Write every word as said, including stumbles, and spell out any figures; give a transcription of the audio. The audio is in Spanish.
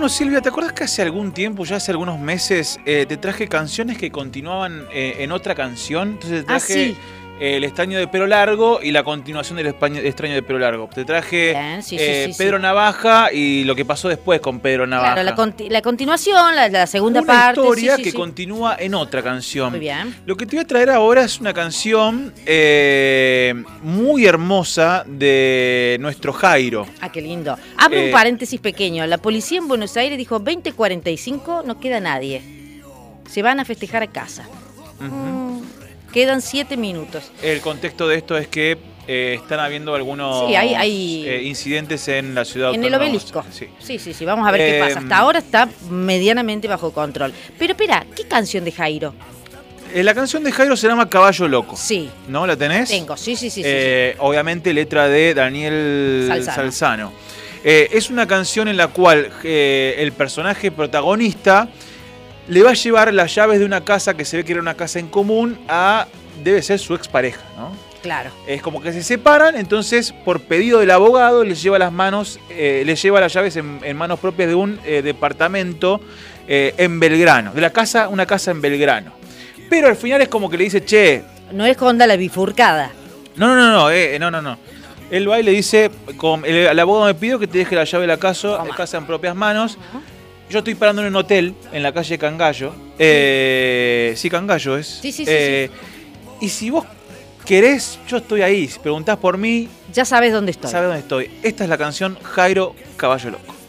Bueno, Silvia, ¿te acuerdas que hace algún tiempo, ya hace algunos meses, eh, te traje canciones que continuaban eh, en otra canción? Entonces te traje Ah, sí. eh, El extraño de pelo largo y la continuación del España- extraño de pelo largo. Te traje Bien, sí, sí, eh, sí, sí. Pedro Navaja y lo que pasó después con Pedro Navaja. Claro, la, conti- la continuación, la, la segunda Una parte. historia sí, sí, que sí. continúa en otra canción. Muy bien. Lo que te voy a traer ahora es una canción eh, muy hermosa de nuestro Jairo. Ah, qué lindo. Abro Eh, un paréntesis pequeño. La policía en Buenos Aires dijo veinte cuarenta y cinco, no queda nadie. Se van a festejar a casa. Ujú. Mm, quedan siete minutos. El contexto de esto es que eh, están habiendo algunos Sí, hay- hay- eh, incidentes en la ciudad En el autónoma. obelisco. Sí. Sí, sí, sí. Vamos a ver qué Eh, pasa. Hasta ahora está medianamente bajo control. Pero espera, ¿qué canción de Jairo? Eh, la canción de Jairo se llama Caballo Loco. Sí. ¿No? ¿La tenés? Tengo, sí, sí, sí. sí, Eh, obviamente letra de Daniel Salzano. Salzano. Eh, es una canción en la cual eh, el personaje protagonista le va a llevar las llaves de una casa que se ve que era una casa en común a, debe ser su expareja, ¿no? sí. Claro. Es como que se separan, entonces por pedido del abogado le lleva las manos, eh, le lleva las llaves en, en manos propias de un eh, departamento eh, en Belgrano, de la casa, una casa en Belgrano. Pero al final es como que le dice, che, No es Honda la bifurcada. no, no, no, no, eh, no, no, no. Él va y le dice, con, el, el abogado me pidió que te deje la llave de la casa, Toma. casa en propias manos. Yo estoy parando en un hotel en la calle Cangallo. Eh, sí, Cangallo es. Sí, sí, sí, Eh, Y si vos querés, yo estoy ahí. Si preguntás por mí, Ya sabes dónde estoy. sabés dónde estoy. Esta es la canción Jairo Caballo Loco.